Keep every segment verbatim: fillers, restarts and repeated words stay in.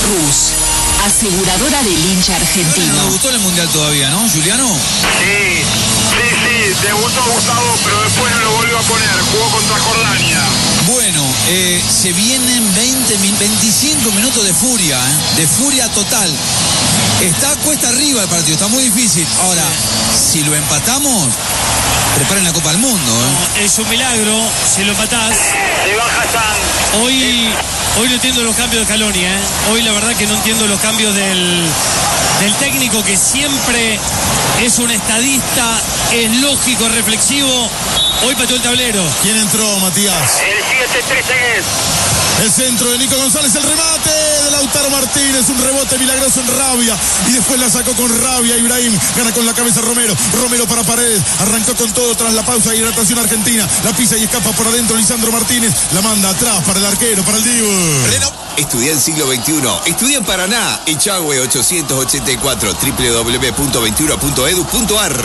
Rus, aseguradora del hincha argentino. No debutó en el Mundial todavía, ¿no, Juliano? Sí, sí, sí, debutó Gustavo, pero después no lo volvió a poner, jugó contra Jordania. Bueno, eh, se vienen veinte, veinticinco minutos de furia, ¿eh? de furia total. Está cuesta arriba el partido, está muy difícil. Ahora, si lo empatamos, preparen la Copa del Mundo. ¿eh? No, es un milagro, si lo empatás. Se baja San. Hoy, hoy no entiendo los cambios de Scaloni, ¿eh? Hoy la verdad que no entiendo los cambios del, del técnico, que siempre es un estadista, es lógico, es reflexivo. Hoy pateó el tablero. ¿Quién entró, Matías? El siete trece es. El centro de Nico González, el remate de Lautaro Martínez, un rebote milagroso en Rabia y después la sacó con Rabia. Ibrahim gana con la cabeza Romero, Romero para Paredes, arrancó con todo tras la pausa de hidratación argentina, la pisa y escapa por adentro Lisandro Martínez, la manda atrás para el arquero, para el Dibu. Estudia en siglo veintiuno, estudia en Paraná, Echagüe ochocientos ochenta y cuatro, doble u doble u doble u punto veintiuno punto edu punto ar.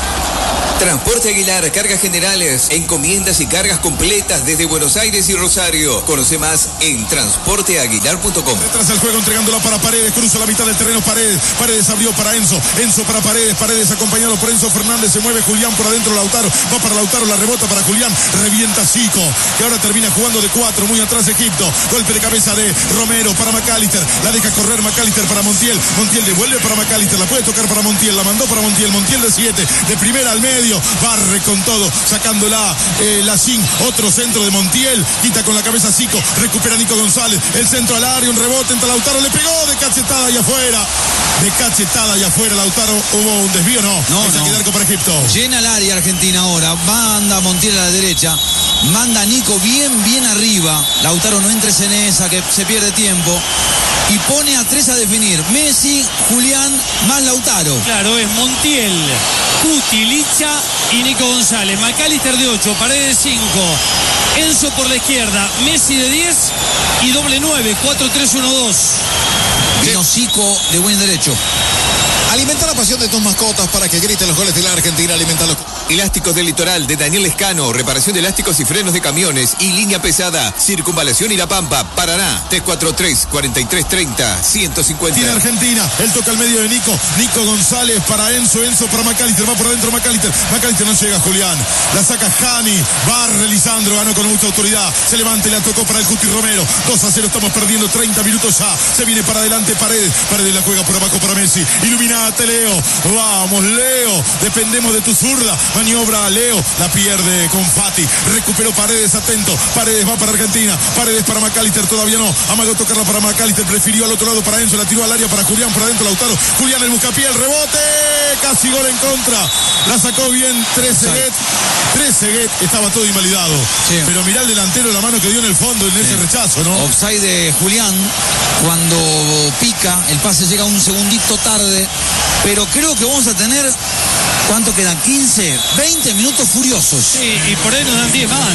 Transporte Aguilar, cargas generales, encomiendas y cargas completas desde Buenos Aires y Rosario. Conoce más en transporte aguilar punto com. Detrás del juego entregándola para Paredes, cruza la mitad del terreno Paredes, Paredes abrió para Enzo, Enzo para Paredes, Paredes acompañado por Enzo Fernández, se mueve Julián por adentro, Lautaro, va para Lautaro, la rebota para Julián, revienta Zico, que ahora termina jugando de cuatro, muy atrás Egipto, golpe de cabeza de Romero para McAllister, la deja correr McAllister para Montiel, Montiel devuelve para McAllister, la puede tocar para Montiel, la mandó para Montiel, Montiel de siete, de primera al medio, barre con todo, sacándola eh, la Sin, otro centro de Montiel, quita con la cabeza Zico, recupera Nico González, el centro al área, un rebote entre Lautaro, le pegó de cachetada y afuera, de cachetada y afuera Lautaro, hubo un desvío, no, no, es no. que arco para Egipto. Llena el área Argentina ahora, manda Montiel a la derecha, manda a Nico bien, bien arriba, Lautaro no entres en esa, que se pierde tiempo, y pone a tres a definir, Messi, Julián, más Lautaro. Claro, es Montiel, Cuti, Licha y Nico González. McAllister de ocho, Paredes de cinco, Enzo por la izquierda, Messi de diez y doble nueve, cuatro tres uno dos. Vino Zico de buen derecho. Alimenta la pasión de tus mascotas para que griten los goles de la Argentina. Alimentalo. Elásticos del Litoral de Daniel Escano, reparación de elásticos y frenos de camiones y línea pesada, Circunvalación y La Pampa, Paraná, tres cuatro tres, cuatro tres tres cero, uno cinco cero. Tiene Argentina, él toca al medio de Nico, Nico González para Enzo, Enzo para McAllister, va por adentro McAllister, McAllister no llega Julián, la saca Jani, barre Lisandro, ganó con mucha autoridad, se levanta y la tocó para el Cuti Romero, dos a cero, estamos perdiendo treinta minutos ya, se viene para adelante Paredes, Paredes la juega por abajo para Messi, iluminate Leo, vamos Leo, dependemos de tu zurda, maniobra a Leo, la pierde con Fati, recuperó Paredes, atento, Paredes va para Argentina, Paredes para McAllister, todavía no, amagó tocarla para McAllister, prefirió al otro lado para Enzo, la tiró al área para Julián, por adentro Lautaro, Julián el buscapié, el rebote, casi gol en contra, la sacó bien Trezeguet, Trezeguet, estaba todo invalidado, sí. Pero mirá el delantero la mano que dio en el fondo en sí. Ese rechazo, ¿no? Offside de Julián, cuando pica, el pase llega un segundito tarde, pero creo que vamos a tener, ¿cuánto quedan? quince, veinte minutos furiosos. Sí, y por ahí nos dan diez más,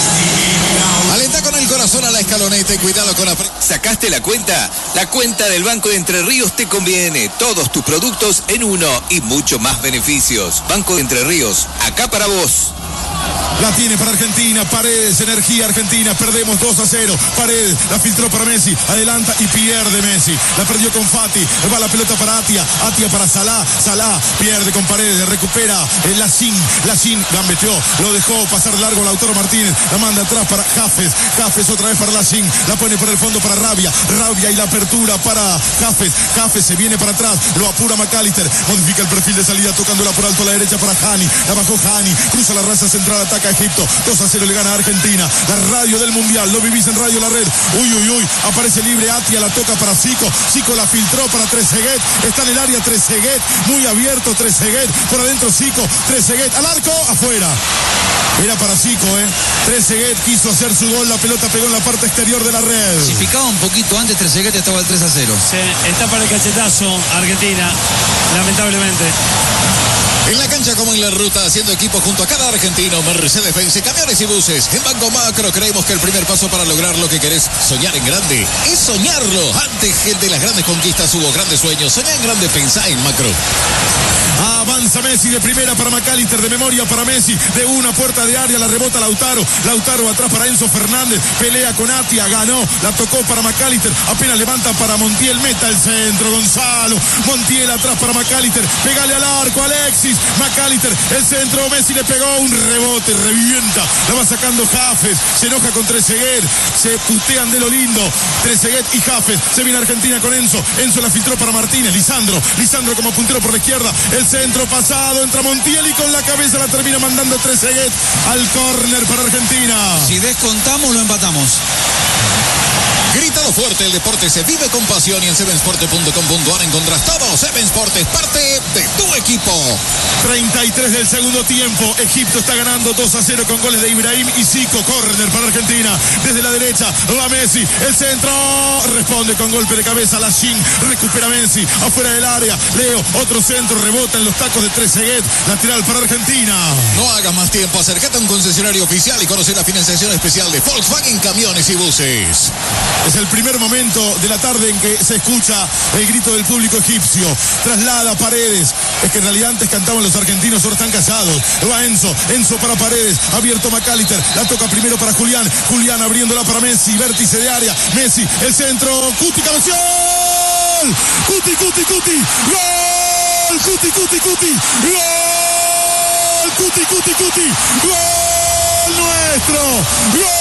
¿no? Alenta con el corazón a la escaloneta y cuidado con la... ¿Sacaste la cuenta? La cuenta del Banco de Entre Ríos te conviene. Todos tus productos en uno y mucho más beneficios. Banco de Entre Ríos, acá para vos. La tiene para Argentina, Paredes, energía Argentina, perdemos dos a cero, Paredes, la filtró para Messi, adelanta y pierde Messi, la perdió con Fati, va la pelota para Atia, Atia para Salah, Salah pierde con Paredes, recupera el Lacín, Lacín gambeteó, lo dejó pasar largo Lautaro Martínez, la manda atrás para Jafes, Jafes otra vez para Lacín, la pone por el fondo para Rabia, Rabia y la apertura para Jafes, Jafes se viene para atrás, lo apura McAllister, modifica el perfil de salida tocándola por alto a la derecha para Jani, la bajó Jani, cruza la raza central, ataca a Egipto, dos a cero le gana a Argentina, la radio del Mundial, lo vivís en Radio La Red, uy, uy, uy, aparece libre Atia, la toca para Zico, Zico la filtró para Trezeguet, está en el área Trezeguet, muy abierto Trezeguet, por adentro Zico, Trezeguet, al arco, afuera, era para Zico, eh, Trezeguet quiso hacer su gol, la pelota pegó en la parte exterior de la red. Si picaba un poquito antes, Trezeguet estaba el tres a cero. Sí, está para el cachetazo Argentina, lamentablemente. En la cancha como en la ruta, haciendo equipo junto a cada argentino, Mercedes-Benz, camiones y buses. En Banco Macro creemos que el primer paso para lograr lo que querés, soñar en grande, es soñarlo. Antes de las grandes conquistas hubo grandes sueños. Soñá en grande, pensá en Macro. Avanza Lanza Messi de primera para McAllister, de memoria para Messi, de una puerta de área, la rebota Lautaro. Lautaro atrás para Enzo Fernández. Pelea con Atia, ganó, la tocó para McAllister. Apenas levanta para Montiel, meta el centro, Gonzalo. Montiel atrás para McAllister. Pégale al arco, Alexis. McAllister, el centro, Messi le pegó un rebote, revienta. La va sacando Jafes, se enoja con Trezeguet, se putean de lo lindo. Trezeguet y Jafes, se viene Argentina con Enzo. Enzo la filtró para Martínez, Lisandro. Lisandro como puntero por la izquierda. El centro pasado, entra Montiel y con la cabeza la termina mandando Trezeguet al córner para Argentina. Si descontamos, lo empatamos. Grítalo fuerte, el deporte se vive con pasión y en seven sport punto com punto a r encontrás todo. Seven Sport es parte de tu equipo. treinta y tres del segundo tiempo. Egipto está ganando dos a cero con goles de Ibrahim y Zico. Córner para Argentina. Desde la derecha va Messi. El centro. Responde con golpe de cabeza Lachín. Recupera Messi. Afuera del área. Leo. Otro centro. Rebota en los tacos de Trezeguet. Lateral para Argentina. No hagas más tiempo. Acércate a un concesionario oficial y conoce la financiación especial de Volkswagen Camiones y Buses. Es el primer momento de la tarde en que se escucha el grito del público egipcio. Traslada Paredes. Es que en realidad antes cantaban los argentinos, ahora están callados. Va Enzo. Enzo para Paredes. Abierto McAllister. La toca primero para Julián. Julián abriéndola para Messi. Vértice de área. Messi. El centro. Cuti cabeció. Cuti, Cuti, Cuti. Gol. Cuti, Cuti, Cuti. Gol. Cuti, Cuti, Cuti. Gol nuestro. Gol.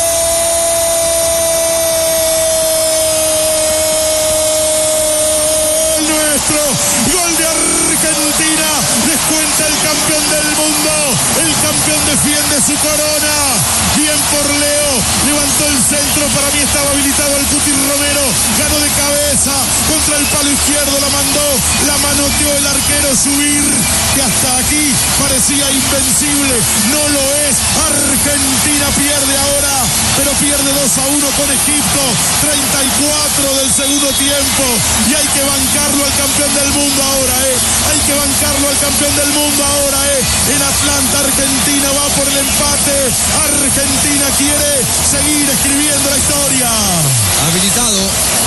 Gol de Argentina, descuenta el campeón del mundo, el campeón defiende su corona, bien por Leo, levantó el centro, para mí estaba habilitado el Cuti Romero, ganó de cabeza, contra el palo izquierdo la mandó, la manoteó el arquero Subir, que hasta aquí parecía invencible, no lo es, Argentina pierde ahora, pero pierde dos a uno con Egipto, treinta y cuatro del segundo tiempo, y hay que bancarlo al campeón del mundo ahora, eh. Hay que bancarlo al campeón del mundo ahora, eh. En Atlanta, Argentina va por el empate. Argentina quiere seguir escribiendo la historia. Habilitado.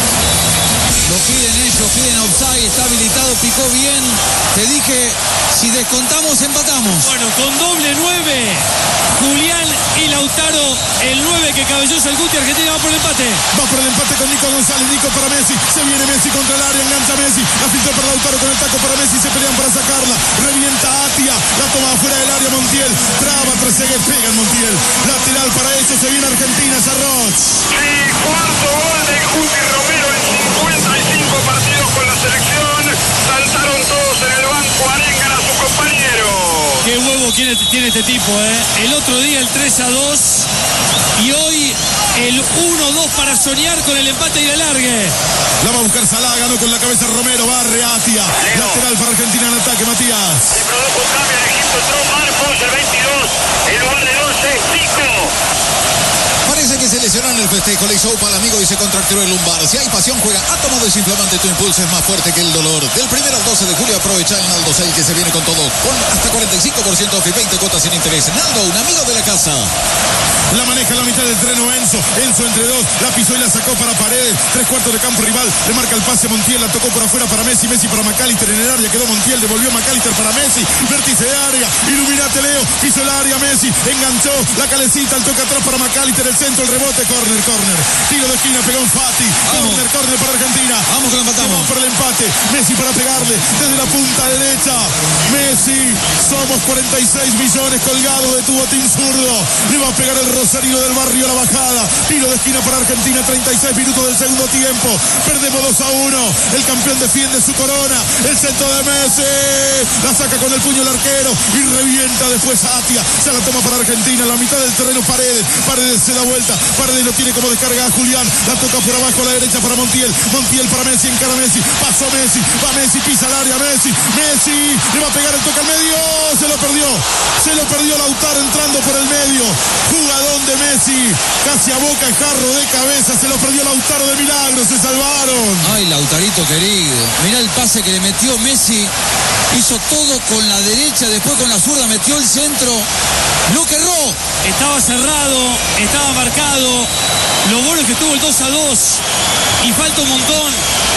Lo piden ellos, piden offside, está habilitado, picó bien. Te dije, si descontamos, empatamos. Bueno, con doble nueve, Julián y Lautaro, el nueve que cabellosa el Guti, Argentina va por el empate. Va por el empate con Nico González, Nico para Messi, se viene Messi contra el área, engancha Messi, la filtró para Lautaro con el taco para Messi, se pelean para sacarla, revienta Atia, la toma afuera del área Montiel, traba Trezeguet, pega en Montiel, lateral para eso, se viene Argentina, Sarroch. Sí, cuarto gol de Cuti Romero en cincuenta y cinco partidos con la selección, saltaron todos en el banco, arengan a su compañero. Qué huevo tiene, tiene este tipo, ¿eh? El otro día el tres a dos y hoy el uno dos para soñar con el empate y el alargue. La va a buscar Salah, ganó con la cabeza Romero, barre Atia, Leo. Lateral para Argentina en ataque, Matías. Se produjo un cambio en Egipto, entró Marcos, el veintidós, el gol del once, Zico. Parece que se lesionó en el festejo, le hizo upa al amigo y se contracturó el lumbar. Si hay pasión, juega Átomo Desinflamante, tu impulso es más fuerte que el dolor. Del primero al doce de julio aprovecha el Naldo Sale que se viene con todo, con hasta cuarenta y cinco por ciento off y veinte cuotas sin interés. Naldo, un amigo de la casa. La maneja a la mitad del terreno Enzo. Enzo entre dos. La pisó y la sacó para Paredes. Tres cuartos de campo rival. Le marca el pase Montiel. La tocó por afuera para Messi. Messi para McAllister en el área. Quedó Montiel. Devolvió McAllister para Messi. Vértice de área. Iluminate Leo. Pisó el área Messi. Enganchó. La calecita. El toque atrás para McAllister. El centro. El rebote. Corner. Corner. Tiro de esquina. Pegó un Fati. Corner. Corner para Argentina. Vamos que lo empatamos. Vamos por el empate. Messi para pegarle. Desde la punta derecha. Messi. Somos cuarenta y seis millones colgados de tu botín zurdo. Le va a pegar el Rosario del Barrio a la bajada. Tiro de esquina para Argentina, treinta y seis minutos del segundo tiempo. Perdemos dos a uno. El campeón defiende su corona. El centro de Messi. La saca con el puño el arquero y revienta después Atia. Se la toma para Argentina. La mitad del terreno Paredes. Paredes se da vuelta. Paredes lo tiene como descarga a Julián. La toca por abajo a la derecha para Montiel. Montiel para Messi. Encara Messi. Pasó Messi. Va Messi. Pisa el área. Messi. Messi. Le va a pegar el toque al medio. Se lo perdió. Se lo perdió Lautaro entrando por el medio. Jugadón de Messi. Casi a boca, jarro de cabeza. Se lo perdió Lautaro de milagro. Se salvaron. Ay, Lautarito querido. Mirá el pase que le metió Messi. Hizo todo con la derecha. Después con la zurda metió el centro. Lo que erró. Estaba cerrado, estaba marcado. Lo bueno es que tuvo el dos a dos. Y falta un montón. Falta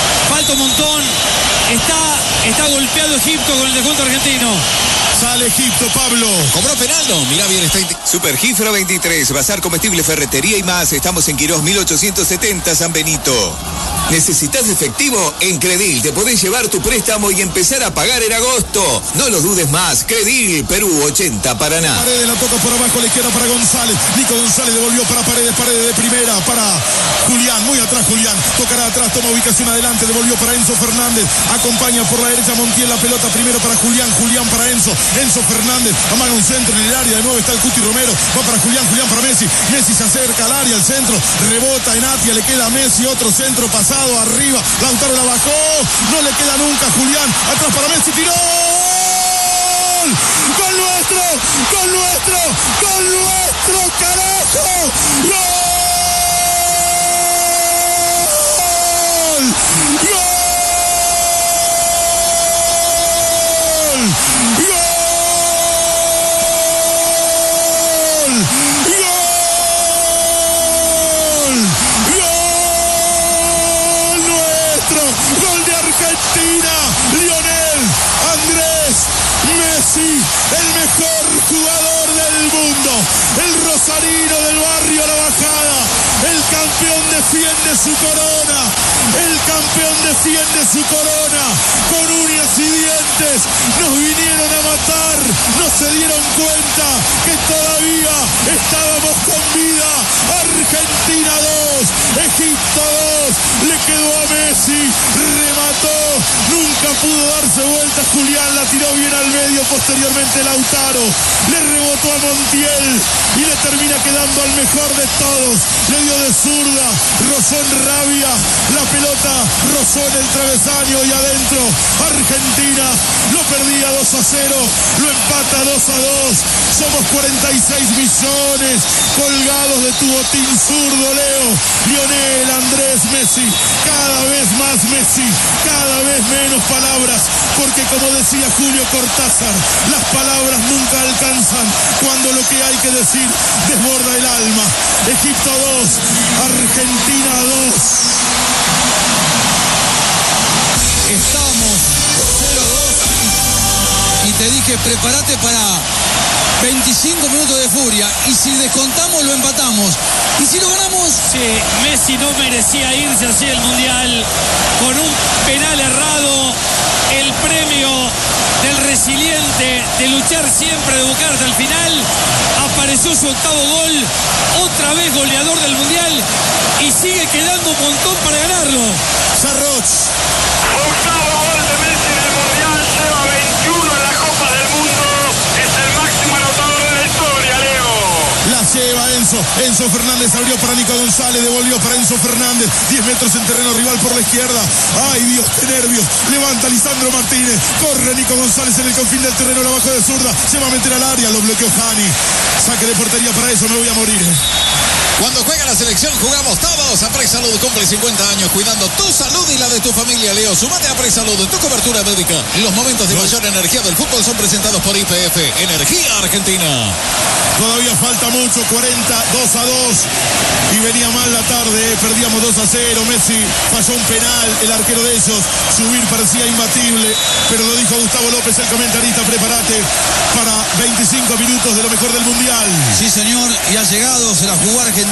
Alberto Montón. Está, está golpeado Egipto con el descuento argentino. Sale Egipto, Pablo. ¿Cobró penal? No, mira bien, está... Super Gifro veintitrés, Bazar Comestible, Ferretería y más. Estamos en Quirós mil ochocientos setenta, San Benito. ¿Necesitas efectivo? En Credil te podés llevar tu préstamo y empezar a pagar en agosto. No lo dudes más. Credil, Perú ochenta, Paraná. Paredes la toca por abajo a la izquierda para González. Nico González devolvió para Paredes. Paredes de primera para Julián. Muy atrás Julián. Tocará atrás, toma ubicación adelante. Devolvió para Enzo Fernández. Acompaña por la derecha Montiel. La pelota primero para Julián. Julián para Enzo. Enzo Fernández. Amaga un centro en el área. De nuevo está el Cuti Romero. Va para Julián. Julián para Messi. Messi se acerca al área, al centro. Rebota en Atia. Le queda a Messi. Otro centro pasado arriba. Lautaro la bajó. No le queda nunca Julián. Atrás para Messi. Tiró. ¡Gol nuestro! ¡Gol nuestro! ¡Gol nuestro! ¡Carajo! ¡Gol! ¡Gol! ¡Gol! Gol de Argentina, Lionel Andrés Messi, el mejor jugador del mundo, el rosarino del barrio La Bajada, el campeón defiende su corona, el campeón defiende su corona, con uñas y dientes, nos vinieron a matar, no se dieron cuenta que todavía estábamos con vida. Argentina dos, Egipto dos, le quedó a Messi, remató, nunca pudo darse vuelta Julián, la tiró bien al medio, posteriormente Lautaro, le rebotó a Montiel y le termina quedando al mejor de todos, le dio de zurda, rozó en Rabia, la pelota rozó en el travesaño y adentro, Argentina lo perdía dos a cero, lo empata dos a dos, somos cuarenta y seis millones colgados de tu botín zurdo, Leo, Lionel Andrés Messi, cada vez más Messi, cada vez menos palabras, porque como decía Julio Cortázar, las palabras nunca alcanzan cuando lo que hay que decir desborda el alma. Egipto dos, Argentina dos. Estamos cero dos y te dije prepárate para veinticinco minutos de furia y si descontamos lo empatamos y si lo ganamos. Sí, Messi no merecía irse así del Mundial con un penal errado, el premio del resiliente, de luchar siempre, de buscar hasta el final. Apareció su octavo gol, otra vez goleador del Mundial y sigue quedando un montón para ganarlo. Sarroch. Octavo gol de Messi en el Mundial, lleva veintiuno en la Copa del Mundo, es el máximo anotador de la historia, Leo. La lleva Enzo. Enzo Fernández abrió para Nico González, devolvió para Enzo Fernández. diez metros en terreno rival por la izquierda. Ay Dios, qué nervios. Levanta Lisandro Martínez. Corre Nico González en el confín del terreno, la bajó de zurda. Se va a meter al área, lo bloqueó Jani. Saque de portería para eso, me voy a morir. Cuando juega la selección jugamos todos. A Presalud cumple cincuenta años cuidando tu salud y la de tu familia, Leo. Sumate a Presalud en tu cobertura médica. Los momentos de mayor energía del fútbol son presentados por I P F, Energía Argentina. Todavía falta mucho, cuarenta, dos a dos. Y venía mal la tarde, eh. Perdíamos dos a cero. Messi falló un penal, el arquero de ellos. Subir parecía imbatible, pero lo dijo Gustavo López, el comentarista. Prepárate para veinticinco minutos de lo mejor del Mundial. Sí señor, y ha llegado, se la jugó Argentina.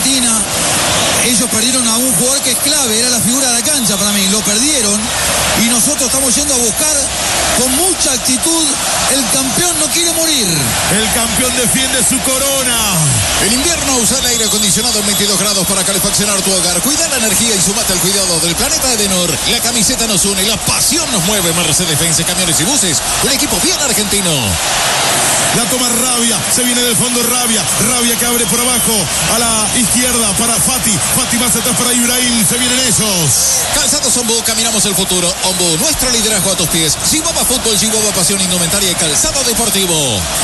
Ellos perdieron a un jugador que es clave, era la figura de la cancha para mí, lo perdieron y nosotros estamos yendo a buscar con mucha actitud. El campeón no quiere morir. El campeón defiende su corona. En invierno usa el aire acondicionado en veintidós grados para calefaccionar tu hogar. Cuida la energía y sumate al cuidado del planeta Edenor. La camiseta nos une, la pasión nos mueve. Mercedes-Benz, camiones y buses, un equipo bien argentino. La toma Rabia, se viene del fondo Rabia. Rabia que abre por abajo a la izquierda para Fati. Fati más atrás para Ibrahim, se vienen ellos. Calzados Ombú, caminamos el futuro. Ombú, nuestro liderazgo a tus pies. Chihuahua Fútbol, Chihuahua Pasión, Indumentaria y Calzado Deportivo.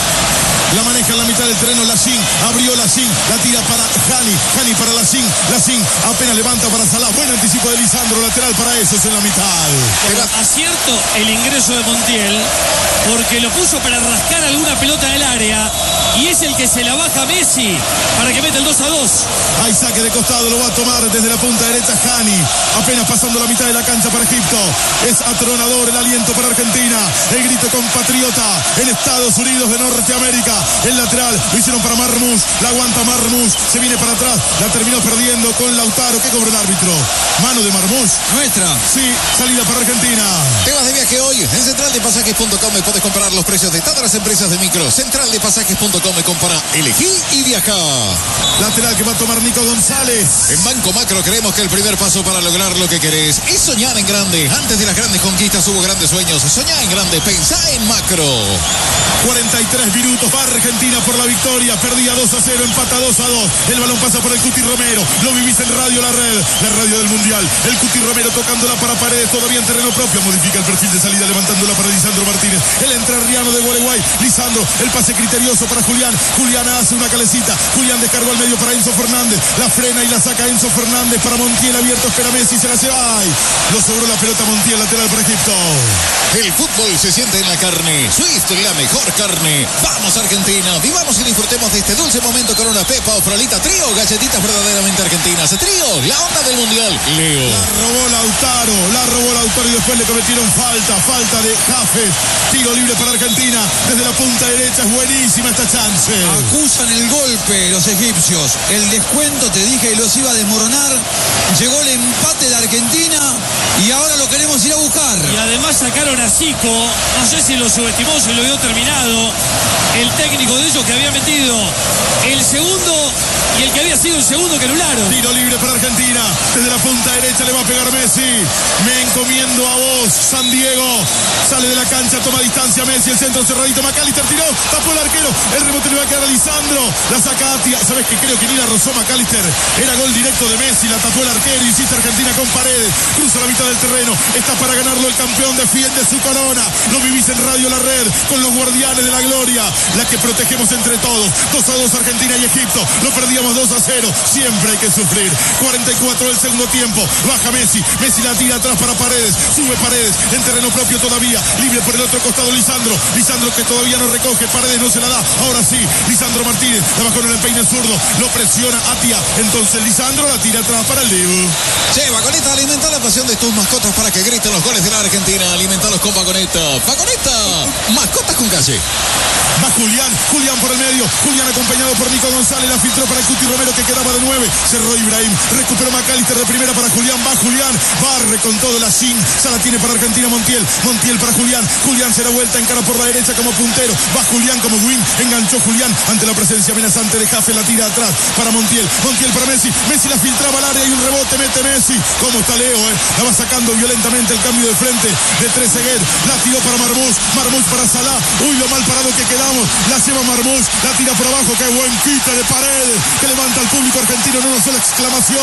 La maneja en la mitad del terreno Lacín, abrió Lacín, la tira para Jani, Jani para Lacín, Lacín apenas levanta para Salah, buen anticipo de Lisandro, lateral para esos en la mitad. Pero acierto el ingreso de Montiel, porque lo puso para rascar alguna pelota del área y es el que se la baja a Messi para que meta el dos a dos. Hay saque de costado, lo va a tomar desde la punta derecha Hani, apenas pasando la mitad de la cancha para Egipto. Es atronador el aliento para Argentina, el grito compatriota en Estados Unidos de Norteamérica. El lateral lo hicieron para Marmoush, la aguanta Marmoush, se viene para atrás, la terminó perdiendo con Lautaro. ¿Qué cobró el árbitro? Mano de Marmoush. Nuestra. Sí, salida para Argentina. Te vas de viaje hoy. En central de pasajes punto com me puedes comparar los precios de todas las empresas de micro. central de pasajes punto com me compara, elegí y viaja. Lateral que va a tomar Nico González. En Banco Macro creemos que el primer paso para lograr lo que querés es soñar en grande. Antes de las grandes conquistas hubo grandes sueños. Soñá en grande, pensá en macro. cuarenta y tres minutos, va Argentina por la victoria. Perdía dos a cero, empata dos a dos. El balón pasa por el Cuti Romero. Lo vivís en Radio La Red, la radio del Mundial. El Cuti Romero tocándola para Paredes, todavía en terreno propio. Modifica el perfil de salida, levantándola para Lisandro Martínez. El entrerriano de Gualeguay. Lisandro, el pase criterioso para Julián. Julián hace una calecita. Julián descargó al medio para Enzo Fernández. La frena y la saca Enzo Fernández para Montiel. Abierto, espera Messi, se la lleva. ¡Ay! Lo sobró la pelota Montiel, lateral para Egipto. El fútbol se siente en la carne. Swift, la mejor carne. Vamos Argentina, vivamos y disfrutemos de este dulce momento con una pepa o frolita trío, galletitas verdaderamente argentinas. Trío, la onda del mundial. Leo. La robó Lautaro, la robó Lautaro y después le cometieron falta, falta de Jafes. Tiro libre para Argentina desde la punta derecha, es buenísima esta chance. Acusan el golpe los egipcios. El descuento, te dije, los iba a desmoronar. Llegó el empate de Argentina y ahora lo queremos ir a buscar. Y además sacaron a Zico, no sé si lo subestimó, si lo vio terminado, el técnico de ellos que había metido el segundo y el que había sido el segundo que anularon. Tiro libre para Argentina, desde la punta derecha le va a pegar Messi. Me encomiendo a vos, San Diego. Sale de la cancha, toma distancia Messi, el centro cerradito, McAllister tiró, tapó el arquero, el rebote le va a quedar a Lisandro, la saca Atia. ¿Sabes qué? Creo que ni la rozó McAllister, era gol directo de Messi, la tapó el arquero, insiste Argentina con Paredes, cruza la mitad del terreno, está para ganarlo el campeón, defiende su corona. Lo vivís en Radio La Red, con los guardianes de la gloria, la que protegemos entre todos. dos a dos Argentina y Egipto, lo perdíamos dos a cero, siempre hay que sufrir. cuarenta y cuatro del segundo tiempo, baja Messi, Messi la tira atrás para Paredes, sube Paredes, en terreno propio todavía, libre por el otro costado Lisandro, Lisandro que todavía no recoge, Paredes no se la da, ahora sí, Lisandro Martínez, la bajó en el peine zurdo, lo presiona Atia, entonces Lisandro la tira atrás para el Dibu. Che, Vagoneta, alimenta la pasión de tus mascotas para que griten los goles de la Argentina, alimentalos con Vagoneta. Vagoneta, mascotas con calle. Va Julián, Julián por el medio, Julián acompañado por Nico González, la filtró para el Cuti Romero que quedaba de nueve, cerró Ibrahim, recuperó McAllister de primera para Julián, va Julián, barre con todo la sin, se la tiene para Argentina Montiel, Montiel para Julián, Julián se da vuelta, encara por la derecha como puntero, va Julián como wing, enganchó Julián ante la presencia amenazante de Jaffe, la tira atrás para Montiel, Montiel para Messi, Messi la filtraba al área y un rebote, mete Messi, como está Leo, eh? La va sacando violentamente el cambio de frente de Trezeguet, la tiró para Marmoush, Marmoush para Salah, uy lo mal parado que quedamos, la lleva Marmoush, la tira por abajo, qué buen quite de Paredes, que levanta al público argentino en una sola exclamación,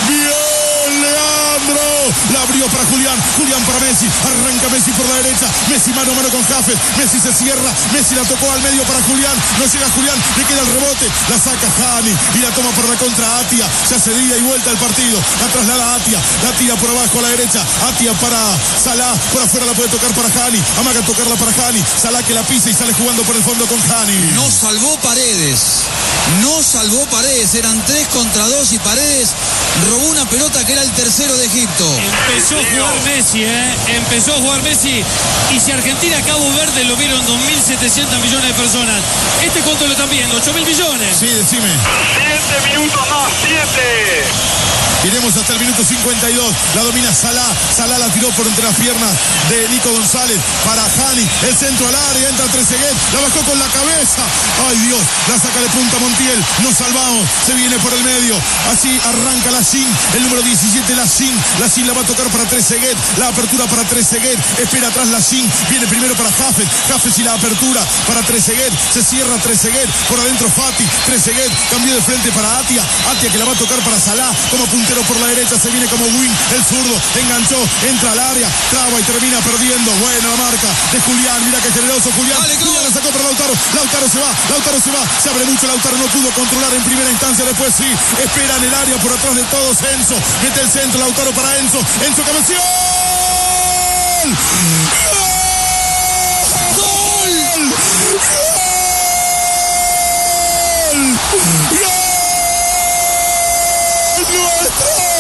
bien Leandro, la abrió para Julián, Julián para Messi, arranca Messi por la derecha, Messi mano a mano con Jaffe, Messi se cierra, Messi la tocó al medio para Julián, no llega Julián, le queda el rebote, la saca Hani y la toma por la contra Atia, se hace de ida y vuelta el partido, la traslada a Atia, la tira por abajo a la derecha, Atia para Salah, por afuera la puede tocar para Hani, amaga tocarla para Hani, Salah que la pisa y sale jugando por el fondo con Hani. No salvó Paredes, no salvó Paredes, eran tres contra dos y Paredes robó una pelota que era el tercero de Egipto. Empezó a jugar Messi, ¿eh? Empezó a jugar Messi. Y si Argentina, Cabo Verde lo vieron dos mil setecientos millones de personas, ¿este cuánto lo están viendo? ocho mil millones. Sí, decime. Siete minutos más, siete. Iremos hasta el minuto cincuenta y dos. La domina Salah. Salah la tiró por entre las piernas de Nico González para Hani. El centro al área. Entra Trezeguet. La bajó con la cabeza. Ay Dios. La saca de punta Montiel. Nos salvamos. Se viene por el medio. Así arranca la Shin. El número diecisiete, la Shin. La Shin la va a tocar para Trezeguet. La apertura para Trezeguet. Espera atrás la Shin. Viene primero para Jaffe. Jaffe y la apertura para Trezeguet. Se cierra Trezeguet. Por adentro Fati. Trezeguet. Cambió de frente para Atia. Atia que la va a tocar para Salah. Como puntero por la derecha, se viene como wing, el zurdo, enganchó, entra al área, traba y termina perdiendo. Buena la marca de Julián, mira que generoso Julián. Dale, Julián la sacó para Lautaro, Lautaro se va, Lautaro se va, se abre mucho, Lautaro no pudo controlar en primera instancia, después sí, espera en el área por atrás de todos, Enzo, mete el centro, Lautaro para Enzo, Enzo cabeció. ¡Gol! ¡Gol! ¡Gol nuestro!